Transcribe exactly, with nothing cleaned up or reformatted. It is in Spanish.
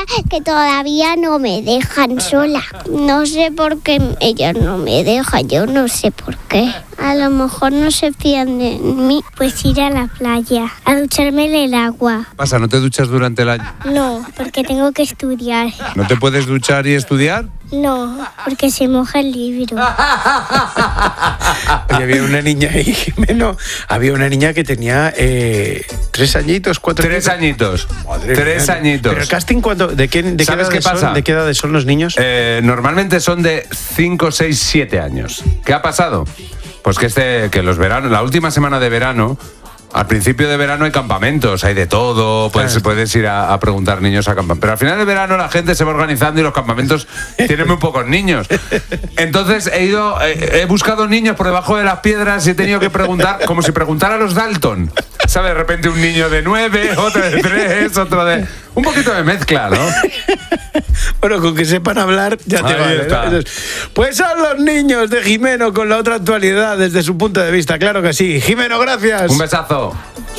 que todavía no me dejan sola. No sé por qué ellas no me dejan, yo no sé por qué. A lo mejor no se fían de mí. Pues ir a la playa, a ducharme en el agua. ¿Qué pasa? ¿No te duchas durante el año? No, porque tengo que estudiar. ¿No te puedes duchar y estudiar? No, porque se moja el libro. Oye, había una niña ahí, Jimeno, había una niña que tenía eh, tres añitos, cuatro Tres añitos. Madre Tres mía. añitos. ¿Pero el casting cuándo? ¿De qué, de qué ¿Sabes edades qué pasa? son? ¿De qué edades son los niños? Eh, normalmente son de cinco, seis, siete años. ¿Qué ha pasado? Pues que este, que los veranos, la última semana de verano, al principio de verano hay campamentos, hay de todo, puedes, Claro. puedes ir a, a preguntar niños a campamentos. Pero al final de verano la gente se va organizando y los campamentos tienen muy pocos niños. Entonces he ido, eh, he buscado niños por debajo de las piedras y he tenido que preguntar, como si preguntara a los Dalton. ¿Sabe? De repente un niño de nueve, otro de tres, otro de... Un poquito de mezcla, ¿no? Bueno, con que sepan hablar ya te Ahí vale, está. ¿no? Pues son los niños de Jimeno con la otra actualidad desde su punto de vista, claro que sí. Jimeno, gracias. Un besazo.